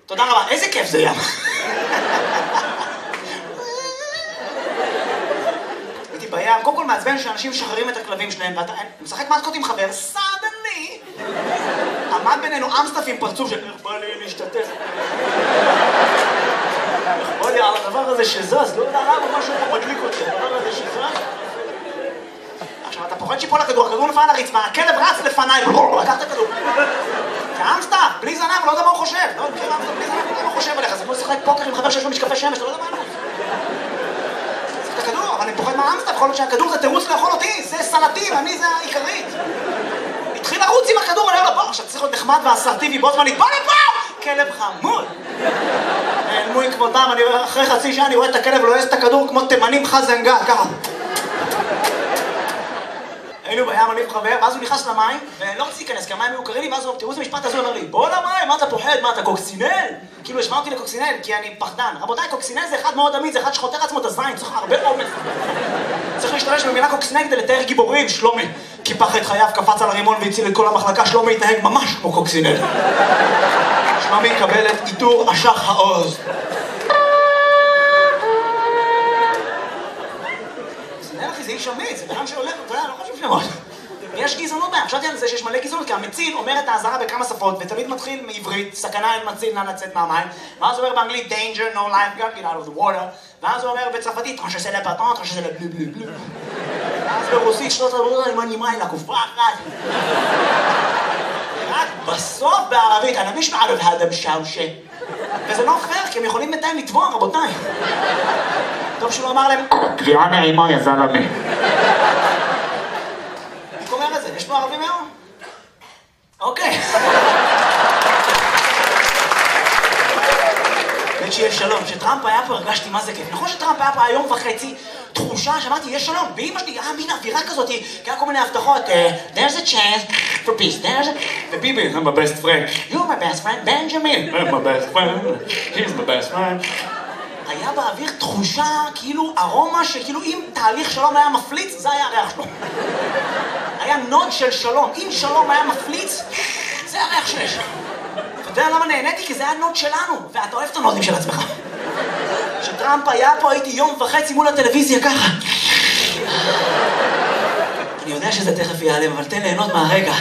תודה רבה, איזה כיף זה היה. הייתי בים, קודם כל מעצבן שאנשים משחררים את הכלבים שלהם, ואתה משחק מסקוט עם חבר, סדני! עמד בינינו אמסטף עם פרצוף של איך בא לי להשתתף. איך בא לי על הדבר הזה שזז, לא יודע למה משהו פה מדליק אותי, הדבר הזה שזז. עכשיו, אתה פוחד שיפול לכדור, הכדור נפל על הרצפה, הכלב רץ לפניי, לקח את הכדור. זה אמסטף, בלי זנב, לא יודע מה הוא חושב. לא מכיר אמסטף, בלי זנב, לא יודע מה הוא חושב עליך. זה כמו לשחק פוקר עם חבר שיש לו משקפי שמש, אתה לא יודע מה הוא. זה את הכדור, אבל אני פוחד מהאמסטף, יכול להיות שהכדור זה תירוץ לאכול אותי, זה סלטים, אני זה העיקרית. התחיל לרוץ עם הכדור, אני אומר לו, בוא, עכשיו צריך להיות נחמד ואסרטיבי, בו זמנית, בוא לפה! כלב חמוד. נעלמו עקבותם, אחרי חצי שעה אני רואה את הכלב לועס את הכדור כמו תימנים חזנגה, ככה. היינו בים, אני וחבר, ואז הוא נכנס למים, ולא רציתי להיכנס, כי המים היו קרים לי, ואז הוא, תראו איזה משפט הזה, הוא אומר לי, בוא למים, מה אתה פוחד? מה, אתה קוקסינל? כאילו, השמע אותי לקוקסינל, כי אני פחדן. רבותיי, קוקסינל זה אחד מאוד עמיד, זה אחד שחותר עצמו את הזין, צריך הרבה אומץ. צריך להשתמש במילה קוקסינל כדי לתאר גיבורים, שלומי. קיפח את חייו, קפץ על הרימון והציל את כל המחלקה, שלומי התנהג ממש כמו קוקסינל. שלומי יקבל את עיטור אשח העוז. זה איש אמיץ, זה בן שהולך, אתה יודע, לא חשוב שלמות. יש גזענות בהם, חשבתי על זה שיש מלא גזענות, כי המציל אומר את האזהרה בכמה שפות, ותמיד מתחיל מעברית, סכנה אין מציל, נא לצאת מהמים, ואז הוא אומר באנגלית, danger, no lifeguard, get out of the water, ואז הוא אומר בצרפתית, טרנש עושה לפטון, טרנש עושה לבלו בלו בלו. ואז ברוסית, שנות עבודה, עם הנימיים, לקופה אחת. רק בסוף בערבית, אני משמע עליו האדם שאושה. וזה לא פייר, כי הם יכולים בינתיים לתבוע, רבותיי. טוב שהוא אמר להם, קריאה נעימה, יא זלמה. אני אומר את זה, יש פה ערבים היום? אוקיי. באמת שיש שלום, כשטראמפ היה פה הרגשתי מה זה כיף. נכון שטראמפ היה פה היום וחצי, תחושה שמעתי, יש שלום. ואמא שלי, מין אווירה כזאת, כי היה כל מיני הבטחות, there's a chance for peace, there's a... וביבי, I'm my best friend. You're my best friend, Benjamin. I'm my best friend, he's my best friend. היה באוויר תחושה, כאילו ארומה שכאילו אם תהליך שלום היה מפליץ, זה היה הריח שלו. היה נוד של שלום. אם שלום היה מפליץ, זה הריח שיש. אתה יודע למה נהניתי? כי זה היה נוד שלנו, ואתה אוהב את הנודים של עצמך. כשטראמפ היה פה הייתי יום וחצי מול הטלוויזיה ככה. אני יודע שזה תכף ייעלם, אבל תן ליהנות מהרגע.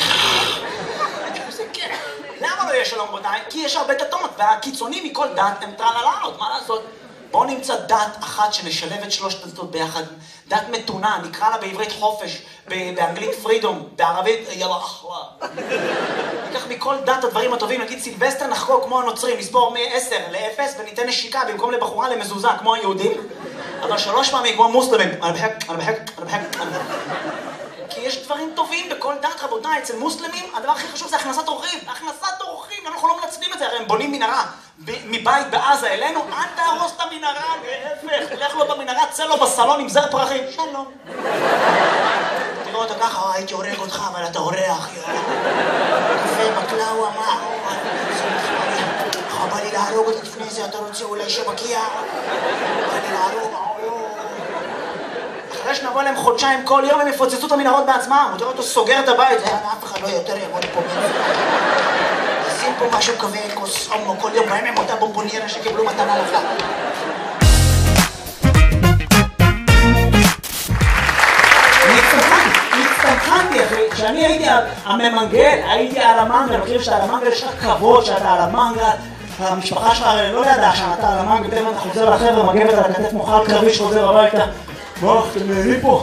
למה לא יש שלום רבותיי? כי יש הרבה דתות, והקיצונים מכל דת הם טרללות, מה לעשות? בואו נמצא דת אחת שנשלב את שלושת הדתות ביחד. דת מתונה, נקרא לה בעברית חופש, באנגלית פרידום, בערבית יאללה אחלה. ניקח מכל דת הדברים הטובים, נגיד סילבסטר נחגוג כמו הנוצרים, נסבור מ-10 ל-0 וניתן נשיקה במקום לבחורה למזוזה כמו היהודים, אבל 3 פעמים כמו מוסלמים. כי יש דברים טובים בכל דת, רבותיי. אצל מוסלמים הדבר הכי חשוב זה הכנסת אורחים. הכנסת אורחים, אנחנו לא מנצלים את זה, הרי הם בונים מנהרה מבית בעזה אלינו, אל תהרוס את המנהרה, להפך, לך לו במנהרה, צא לו בסלון עם זר פרחים, שלום. תראו אותה ככה, הייתי הורג אותך, אבל אתה אורח, קפה בקלאווה, מה? בא לי להרוג אותי לפני זה, אתה רוצה אולי שבקיע? בא לי להרוג, אחרי שנבוא להם חודשיים כל יום הם יפוצצו את המנהרות בעצמם. הוא תראה אותו סוגר את הבית, אף אחד לא יותר יעמוד פה. שים פה משהו כזה, כוס הומו, כל יום בהם הם אותה בומבוניירה שקיבלו מתנה לבלה. הצטמחנתי אחי, כשאני הייתי הממנגל, הייתי על המנגל, אני חושב שאתה על המנגל, יש לך כבוד שאתה על המנגל. המשפחה שלך לא ידעה שאתה על המנגל, אתה חוזר לחבר'ה, מגבת על הכתף מוחל קרבי שחוזר הביתה. מה, אתם נהנים פה?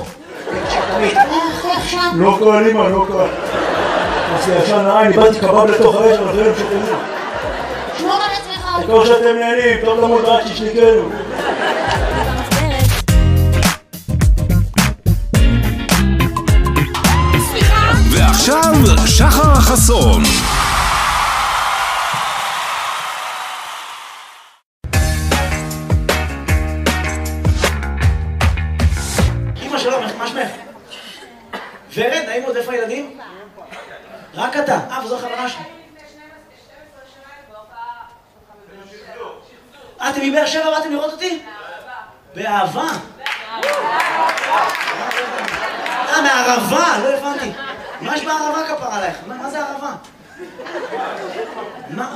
לא קל, אמא, לא קל. עשי ישן נעי, באתי קבב לתוך האש, אבל אחרים שתהנו. שמור על עצמך. תקור שאתם נהנים, טוב למות רק ששניקנו. ועכשיו, שחר חסון. ורד, נעים עוד איפה הילדים? רק אתה. וזו חברה שלי. אתם מבאר שבע באתם לראות אותי? באהבה. מהערבה, לא הבנתי. מה יש בערבה כפר עלייך? מה זה ערבה? מה?